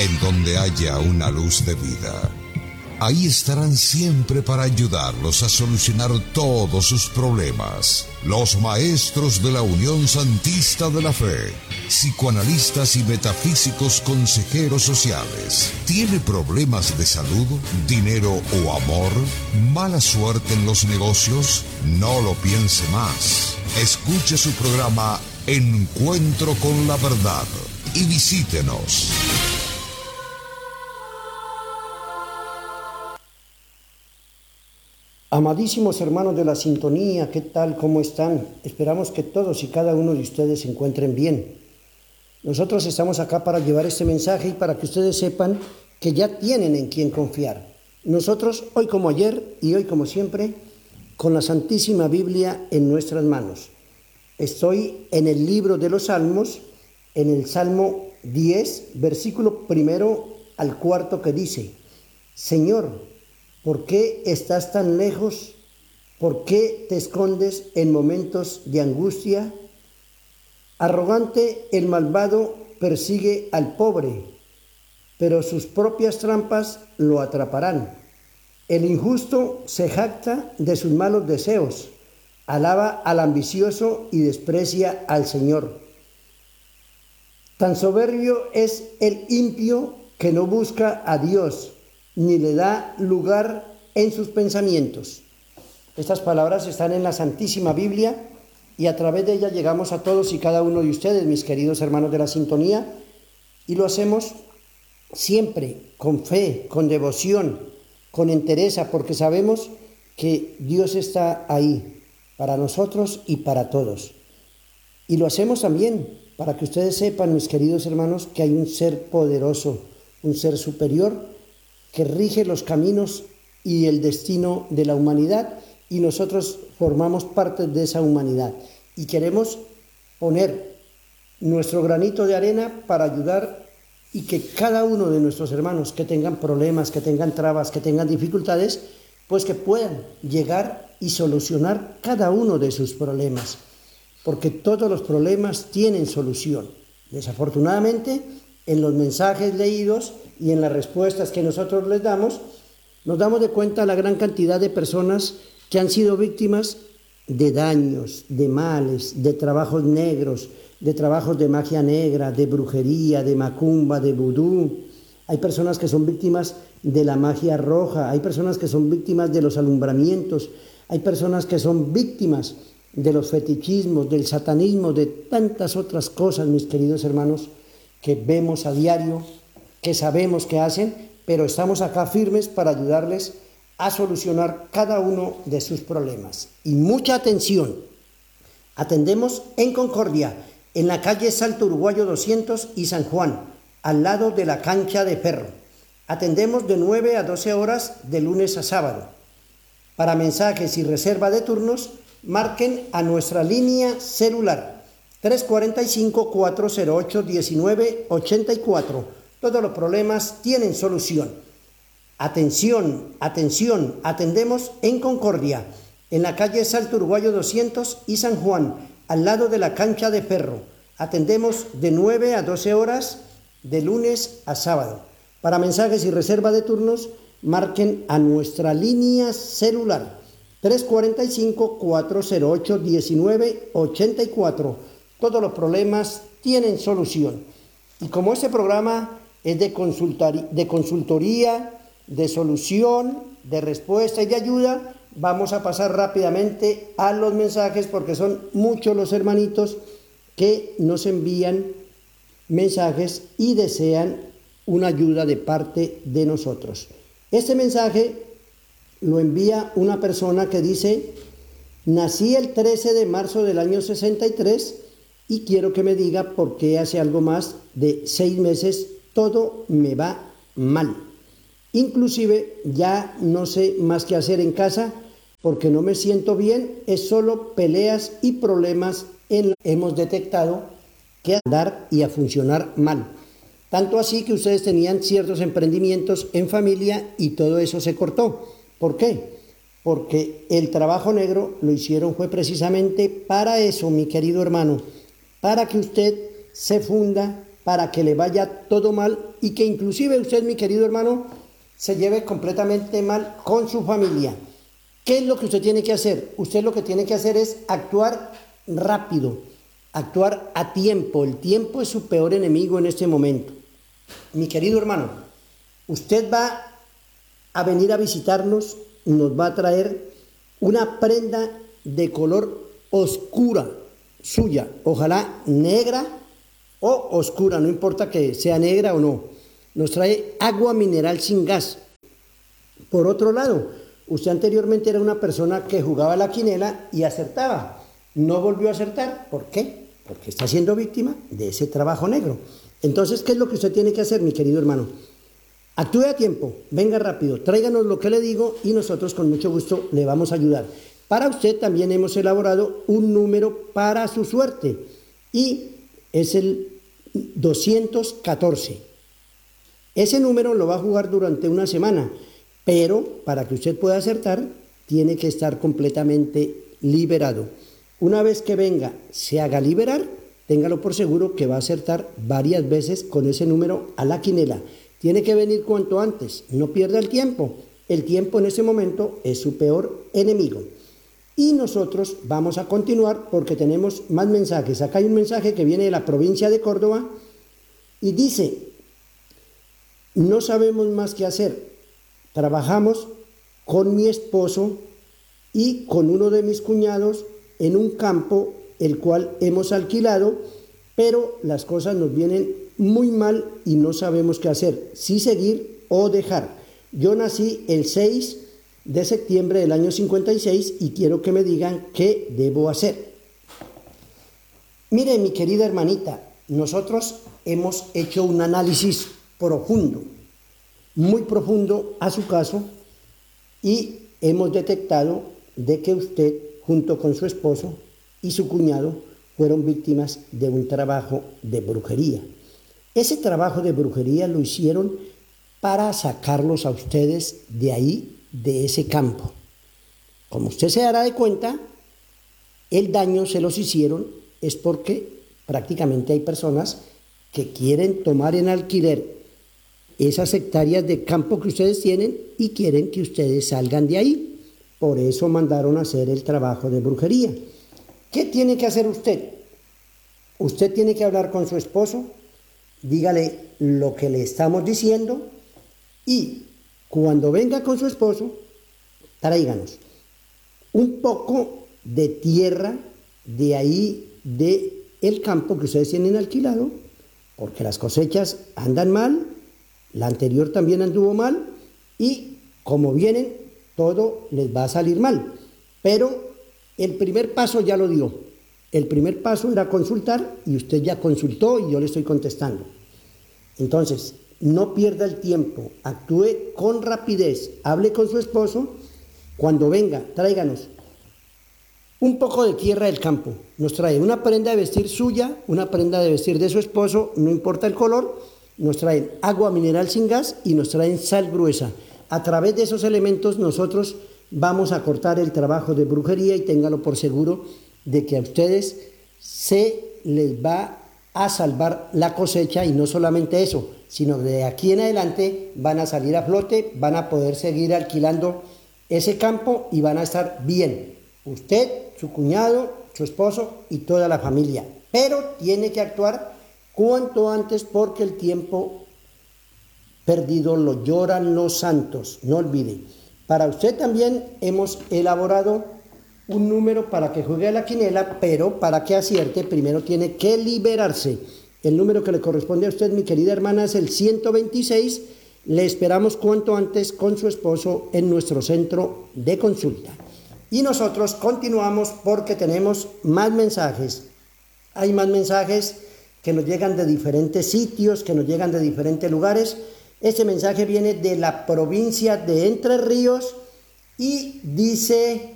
En donde haya una luz de vida, ahí estarán siempre para ayudarlos a solucionar todos sus problemas. Los maestros de la Unión Santista de la Fe, psicoanalistas y metafísicos consejeros sociales. ¿Tiene problemas de salud, dinero o amor? ¿Mala suerte en los negocios? No lo piense más. Escuche su programa Encuentro con la Verdad y visítenos. Amadísimos hermanos de la sintonía, ¿qué tal? ¿Cómo están? Esperamos que todos y cada uno de ustedes se encuentren bien. Nosotros estamos acá para llevar este mensaje y para que ustedes sepan que ya tienen en quién confiar. Nosotros, hoy como ayer y hoy como siempre, con la Santísima Biblia en nuestras manos. Estoy en el libro de los Salmos, en el Salmo 10, versículo 1 al 4, que dice: Señor, ¿por qué estás tan lejos? ¿Por qué te escondes en momentos de angustia? Arrogante el malvado persigue al pobre, pero sus propias trampas lo atraparán. El injusto se jacta de sus malos deseos, alaba al ambicioso y desprecia al Señor. Tan soberbio es el impío que no busca a Dios, ni le da lugar en sus pensamientos. Estas palabras están en la Santísima Biblia y a través de ella llegamos a todos y cada uno de ustedes, mis queridos hermanos de la sintonía, y lo hacemos siempre con fe, con devoción, con entereza, porque sabemos que Dios está ahí para nosotros y para todos. Y lo hacemos también para que ustedes sepan, mis queridos hermanos, que hay un ser poderoso, un ser superior, que rige los caminos y el destino de la humanidad, y nosotros formamos parte de esa humanidad y queremos poner nuestro granito de arena para ayudar y que cada uno de nuestros hermanos que tengan problemas, que tengan trabas, que tengan dificultades, pues que puedan llegar y solucionar cada uno de sus problemas, porque todos los problemas tienen solución. Desafortunadamente, en los mensajes leídos y en las respuestas que nosotros les damos, nos damos de cuenta la gran cantidad de personas que han sido víctimas de daños, de males, de trabajos negros, de trabajos de magia negra, de brujería, de macumba, de vudú. Hay personas que son víctimas de la magia roja, hay personas que son víctimas de los alumbramientos, hay personas que son víctimas de los fetichismos, del satanismo, de tantas otras cosas, mis queridos hermanos, que vemos a diario, que sabemos que hacen, pero estamos acá firmes para ayudarles a solucionar cada uno de sus problemas. Y mucha atención, atendemos en Concordia, en la calle Salto Uruguayo 200 y San Juan, al lado de la cancha de perro. Atendemos de 9 a 12 horas de lunes a sábado. Para mensajes y reserva de turnos, marquen a nuestra línea celular 345-408-1984. Todos los problemas tienen solución. Atención, atención, atendemos en Concordia, en la calle Salto Uruguayo 200 y San Juan, al lado de la cancha de perro. Atendemos de 9 a 12 horas de lunes a sábado. Para mensajes y reserva de turnos, marquen a nuestra línea celular 345-408-1984. Todos los problemas tienen solución. Y como este programa es de consultoría, de solución, de respuesta y de ayuda, vamos a pasar rápidamente a los mensajes, porque son muchos los hermanitos que nos envían mensajes y desean una ayuda de parte de nosotros. Este mensaje lo envía una persona que dice: nací el 13 de marzo del año 63 y quiero que me diga por qué hace algo más de 6 meses todo me va mal. Inclusive ya no sé más qué hacer en casa porque no me siento bien, es solo peleas y problemas. Hemos detectado que a andar y a funcionar mal. Tanto así que ustedes tenían ciertos emprendimientos en familia y todo eso se cortó. ¿Por qué? Porque el trabajo negro lo hicieron fue precisamente para eso, mi querido hermano, para que usted se funda para que le vaya todo mal y que inclusive usted, mi querido hermano, se lleve completamente mal con su familia. ¿Qué es lo que usted tiene que hacer? Usted lo que tiene que hacer es actuar rápido, actuar a tiempo. El tiempo es su peor enemigo en este momento. Mi querido hermano, usted va a venir a visitarnos, nos va a traer una prenda de color oscura suya, ojalá negra o oscura, no importa que sea negra o no. Nos trae agua mineral sin gas. Por otro lado, usted anteriormente era una persona que jugaba a la quinela y acertaba. No volvió a acertar. ¿Por qué? Porque está siendo víctima de ese trabajo negro. Entonces, ¿qué es lo que usted tiene que hacer, mi querido hermano? Actúe a tiempo, venga rápido, tráiganos lo que le digo y nosotros con mucho gusto le vamos a ayudar. Para usted también hemos elaborado un número para su suerte y es el 214. Ese número lo va a jugar durante una semana, pero para que usted pueda acertar tiene que estar completamente liberado. Una vez que venga, se haga liberar, téngalo por seguro que va a acertar varias veces con ese número a la quinela. Tiene que venir cuanto antes, no pierda el tiempo. El tiempo en ese momento es su peor enemigo. Y nosotros vamos a continuar porque tenemos más mensajes. Acá hay un mensaje que viene de la provincia de Córdoba y dice: no sabemos más qué hacer. Trabajamos con mi esposo y con uno de mis cuñados en un campo el cual hemos alquilado, pero las cosas nos vienen muy mal y no sabemos qué hacer, si seguir o dejar. Yo nací el 6 de septiembre del año 56 y quiero que me digan qué debo hacer. Mire, mi querida hermanita, nosotros hemos hecho un análisis profundo, muy profundo a su caso y hemos detectado de que usted, junto con su esposo y su cuñado, fueron víctimas de un trabajo de brujería. Ese trabajo de brujería lo hicieron para sacarlos a ustedes de ahí, de ese campo. Como usted se dará de cuenta, el daño se los hicieron es porque prácticamente hay personas que quieren tomar en alquiler esas hectáreas de campo que ustedes tienen y quieren que ustedes salgan de ahí. Por eso mandaron a hacer el trabajo de brujería. ¿Qué tiene que hacer usted? Usted tiene que hablar con su esposo, dígale lo que le estamos diciendo y cuando venga con su esposo, tráiganos un poco de tierra de ahí, de el campo que ustedes tienen alquilado, porque las cosechas andan mal, la anterior también anduvo mal y como vienen, todo les va a salir mal. Pero el primer paso ya lo dio. El primer paso era consultar y usted ya consultó y yo le estoy contestando. Entonces, no pierda el tiempo, actúe con rapidez, hable con su esposo. Cuando venga, tráiganos un poco de tierra del campo. Nos trae una prenda de vestir suya, una prenda de vestir de su esposo, no importa el color. Nos traen agua mineral sin gas y nos traen sal gruesa. A través de esos elementos nosotros vamos a cortar el trabajo de brujería y téngalo por seguro de que a ustedes se les va a salvar la cosecha y no solamente eso, sino de aquí en adelante van a salir a flote, van a poder seguir alquilando ese campo y van a estar bien. Usted, su cuñado, su esposo y toda la familia. Pero tiene que actuar cuanto antes porque el tiempo perdido lo lloran los santos, no olvide. Para usted también hemos elaborado un número para que juegue a la quinela, pero para que acierte primero tiene que liberarse. El número que le corresponde a usted, mi querida hermana, es el 126. Le esperamos cuanto antes con su esposo en nuestro centro de consulta. Y nosotros continuamos porque tenemos más mensajes. Hay más mensajes que nos llegan de diferentes sitios, que nos llegan de diferentes lugares. Este mensaje viene de la provincia de Entre Ríos y dice: